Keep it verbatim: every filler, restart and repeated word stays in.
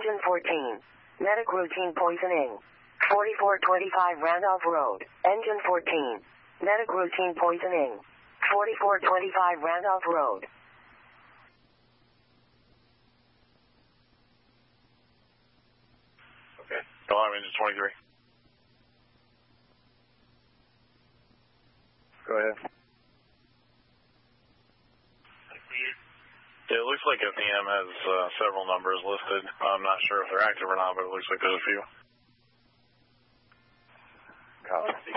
Engine fourteen. Medic routine poisoning. forty-four twenty-five Randolph Road. Engine fourteen. Medic routine poisoning. forty-four twenty-five Randolph Road. Okay. Alarm engine twenty-three. Go ahead. Yeah, it looks like F D M has uh, several numbers listed. I'm not sure if they're active or not, but it looks like there's a few. Copy.